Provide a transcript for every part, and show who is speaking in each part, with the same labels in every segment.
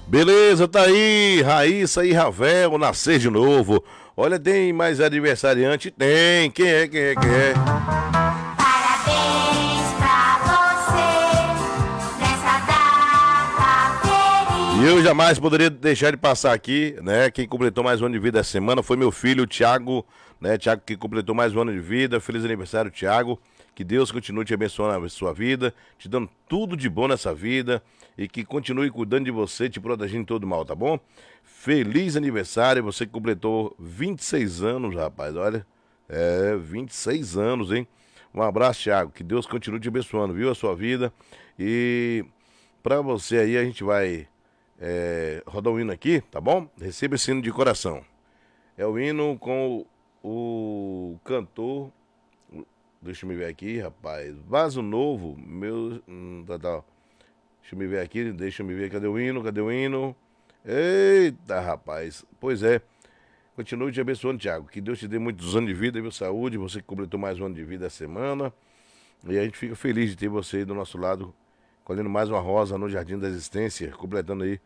Speaker 1: Beleza, tá aí, Raíssa e Ravel, nascer de novo. Olha, tem mais aniversariante? Tem. Quem é, quem é, quem é?
Speaker 2: Parabéns pra você nessa data
Speaker 1: E eu
Speaker 2: querida.
Speaker 1: jamais poderia deixar de passar aqui, né? Quem completou mais um ano de vida essa semana foi meu filho, o Thiago, né? Thiago que completou mais um ano de vida. Feliz aniversário, Thiago. Que Deus continue te abençoando a sua vida, te dando tudo de bom nessa vida e que continue cuidando de você, te protegendo de todo mal, tá bom? Feliz aniversário, você que completou 26 anos, rapaz, olha. 26 anos, hein? Um abraço, Thiago. Que Deus continue te abençoando, viu? A sua vida. E pra você aí, a gente vai rodar o hino aqui, tá bom? Receba esse hino de coração. É o hino com o cantor. Deixa eu me ver aqui, rapaz. Vaso Novo, meu. Tá. Deixa eu me ver aqui, deixa eu me ver. Cadê o hino? Cadê o hino? Eita, rapaz. Pois é. Continue te abençoando, Thiago. Que Deus te dê muitos anos de vida, viu? Saúde. Você que completou mais um ano de vida essa semana. E a gente fica feliz de ter você aí do nosso lado, colhendo mais uma rosa no Jardim da Existência, completando aí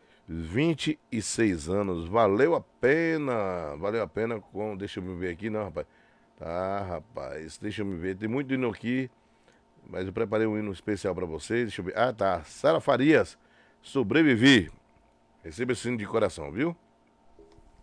Speaker 1: 26 anos. Valeu a pena com. Deixa eu me ver aqui, não, rapaz. Tá, rapaz, deixa eu me ver. Tem muito hino aqui, mas eu preparei um hino especial pra vocês. Deixa eu ver. Ah, tá. Sara Farias, sobrevivi. Receba esse hino de coração, viu?